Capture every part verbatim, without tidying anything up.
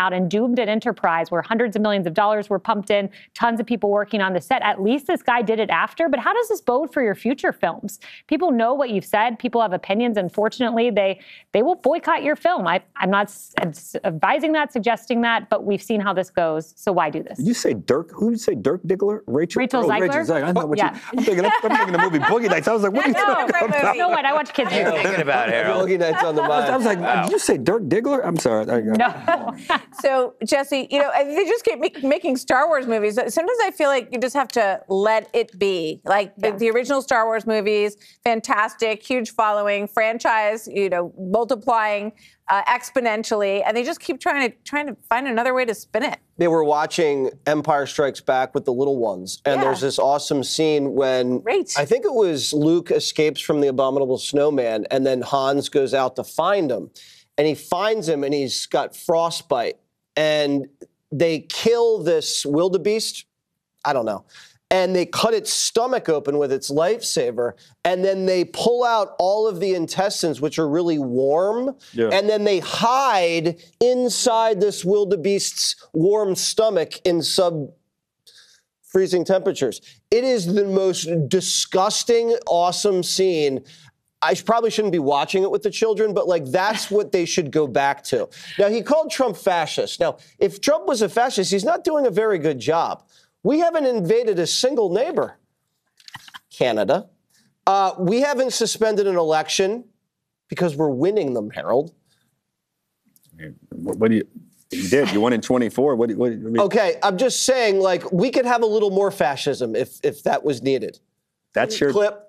out and doomed an enterprise where hundreds of millions of dollars were pumped in, tons of people working on the set. At least this guy did it after. But how does this bode for your future films? People know what you've said. People have opinions. Unfortunately, they they will boycott your film. I, I'm not advising that, suggesting that, but we've seen how this goes. So why do this? Did you say Dirk? Who did you say? Dirk Diggler? Rachel? Rachel oh, Zegler? Rachel Zegler. I know what yeah. you, I'm thinking. I'm thinking the movie Boogie Nights. I was like, what are you no, talking about? You know what? I watch kids movies. Thinking about Harold. Boogie Nights on the mind. I was like, wow. Did you say Dirk Diggler? I'm sorry. I, No. So, Jesse, you know, they just keep make, making Star Wars movies. Sometimes I feel like you just have to let it be. Like yeah. the, the original Star Wars movies, fantastic, huge following, franchise, you know, multiplying uh, exponentially, and they just keep trying to trying to find another way to spin it. They were watching Empire Strikes Back with the little ones, and Yeah. there's this awesome scene when Great. I think it was Luke escapes from the Abominable Snowman, and then Hans goes out to find him, and he finds him, and he's got frostbite, and they kill this wildebeest. I don't know. And they cut its stomach open with its lifesaver, and then they pull out all of the intestines, which are really warm, Yeah. and then they hide inside this wildebeest's warm stomach in sub-freezing temperatures. It is the most disgusting, awesome scene. I probably shouldn't be watching it with the children, but like that's what they should go back to. Now, he called Trump fascist. Now, if Trump was a fascist, he's not doing a very good job. We haven't invaded a single neighbor, Canada. Uh, we haven't suspended an election because we're winning them, Harold. What, what do you? You did. You won in twenty-four. What? do you- What? do you- I mean, Okay, I'm just saying, like, we could have a little more fascism if if that was needed. That's your Clip.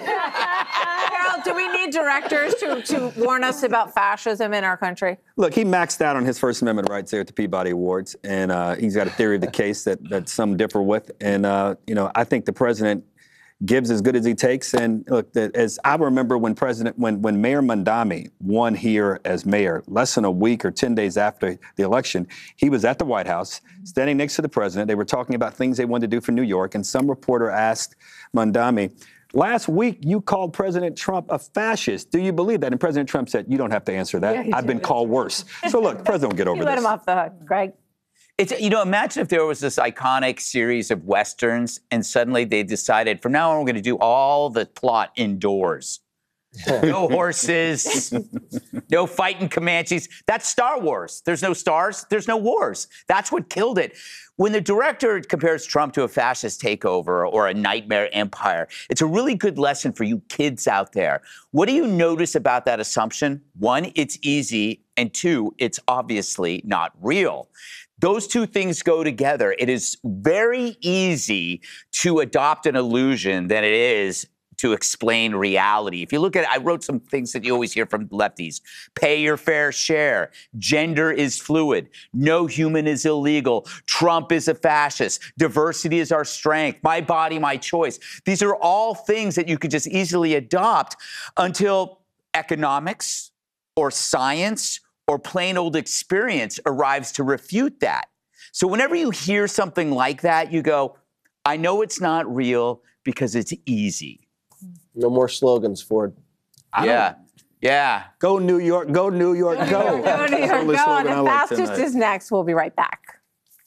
Harold, do we need directors to, to warn us about fascism in our country? Look, he maxed out on his First Amendment rights there at the Peabody Awards, and uh, he's got a theory of the case that that some differ with. And uh, you know, I think the president gives as good as he takes. And look, the, as I remember when President, when when Mayor Mondami won here as mayor, less than a week or ten days after the election, he was at the White House, standing next to the president. They were talking about things they wanted to do for New York, and some reporter asked Mondami, last week, you called President Trump a fascist. Do you believe that? And President Trump said, you don't have to answer that. Yeah, I've been called worse. So look, the president will get over You this. let him off the hook, Greg. It's, you know, imagine if there was this iconic series of Westerns and suddenly they decided from now on we're going to do all the plot indoors. No horses, no fighting Comanches. That's Star Wars. There's no stars. There's no wars. That's what killed it. When the director compares Trump to a fascist takeover or a nightmare empire, it's a really good lesson for you kids out there. What do you notice about that assumption? One, it's easy. And two, it's obviously not real. Those two things go together. It is very easy to adopt an illusion than it is to explain reality. If you look at it, I wrote some things that you always hear from lefties. Pay your fair share. Gender is fluid. No human is illegal. Trump is a fascist. Diversity is our strength. My body, my choice. These are all things that you could just easily adopt until economics or science or plain old experience arrives to refute that. So whenever you hear something like that, you go, I know it's not real because it's easy. No more slogans, Ford. I Yeah. Yeah. Go New York, go New York, go. Go, New York, That's the only go. slogan I And the like fastest tonight. is next. We'll be right back.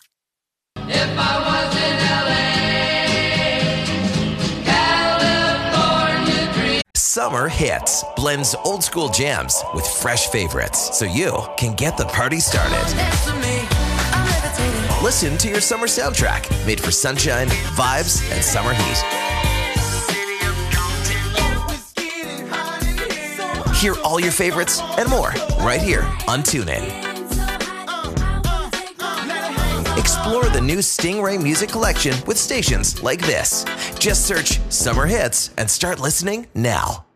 If I was in L A, California dream. Summer Hits blends old school jams with fresh favorites so you can get the party started. Dance with me, I'm levitating. Listen to your summer soundtrack made for sunshine, vibes, and summer heat. Hear all your favorites and more right here on TuneIn. Explore the new Stingray music collection with stations like this. Just search Summer Hits and start listening now.